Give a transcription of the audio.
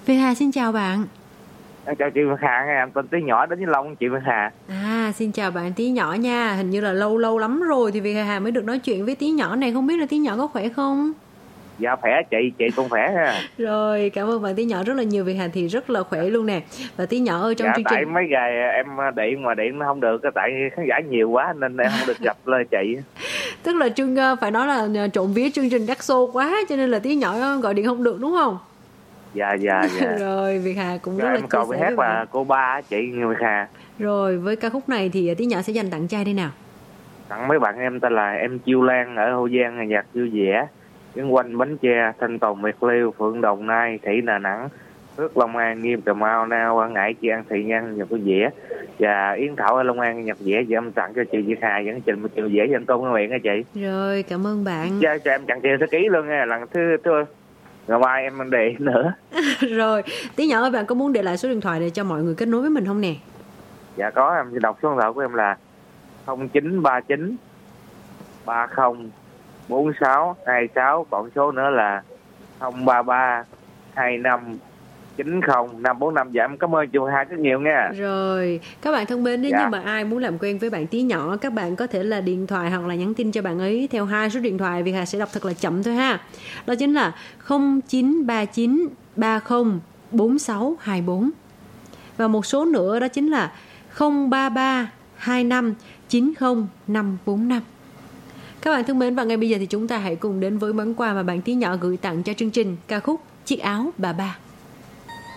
Việt Hà xin chào bạn. Chào chị Việt Hà, em tên Tí Nhỏ đến với Long, chị Việt Hà. Xin chào bạn Tí Nhỏ nha. Hình như là lâu lắm rồi thì Việt Hà mới được nói chuyện với Tí Nhỏ này. Không biết là Tí Nhỏ có khỏe không? Dạ khỏe chị cũng khỏe ha. Rồi, cảm ơn bạn Tí Nhỏ rất là nhiều. Việt Hà thì rất là khỏe luôn nè. Và Tí Nhỏ ở trong chương Tại trình mấy ngày em điện mà điện nó không được, tại khán giả nhiều quá nên em không được gặp lời chị. tức là phải nói là trộm vía chương trình đắt xô quá cho nên là Tí Nhỏ gọi điện không được đúng không? Dạ. Rồi, Việt Hà cũng rất là em còn chia bài sẻ hát với bạn. là Cô Ba chị Việt Hà. Rồi, với ca khúc này thì Tí Nhỏ sẽ dành tặng trai đây nào. Tặng mấy bạn em tên là em Chiêu Lan ở Hậu Giang, nhạc vui vẻ, Yến Quanh Bến Tre, Thanh Tùng Miệt Liêu, Phượng Đồng Nai, Thị Đà Nẵng, Phước Long An, Nghiêm Cà Mau, Na Quảng Ngãi, Chị An Thị Nhân, nhạc vui vẻ, và Yến Thảo ở Long An, nhạc vẻ. Và em tặng cho chị Việt Hà dẫn trình một chiều vẻ cho anh Tôn Nguyễn Nguyện nha chị. Rồi, cảm ơn bạn. Cho em tặng tiền thư ký luôn nha, lần thứ ngày mai em để nữa. Rồi, Tí Nhỏ ơi, bạn có muốn để lại số điện thoại để cho mọi người kết nối với mình không nè? Dạ có, em đọc số điện thoại của em là 0939 30 46 26, còn số nữa là 033 25 90 545. Dạ em cảm ơn chị Hà rất nhiều nha. Rồi, các bạn thân mến, nếu như mà ai muốn làm quen với bạn Tí Nhỏ, các bạn có thể là điện thoại hoặc là nhắn tin cho bạn ấy theo 2 số điện thoại. Việt Hà sẽ đọc thật là chậm thôi ha. Đó chính là 0939 30 46 24. Và một số nữa đó chính là 033 25 90 545. Các bạn thân mến, và ngay bây giờ thì chúng ta hãy cùng đến với món quà mà bạn Tí Nhỏ gửi tặng cho chương trình, ca khúc Chiếc áo bà ba.